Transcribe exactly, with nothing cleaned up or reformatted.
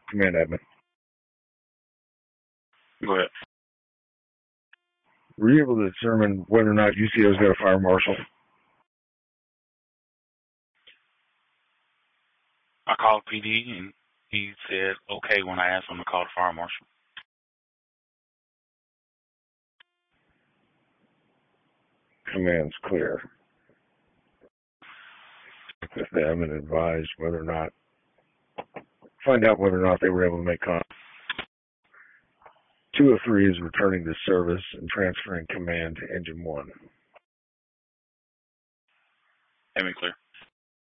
Command admin. Go ahead. Were you able to determine whether or not U C O's got a fire marshal? I called P D and he said okay when I asked him to call the fire marshal. Command's clear. If they haven't advised whether or not, find out whether or not they were able to make contact. two oh three is returning to service and transferring command to Engine one. Admin clear.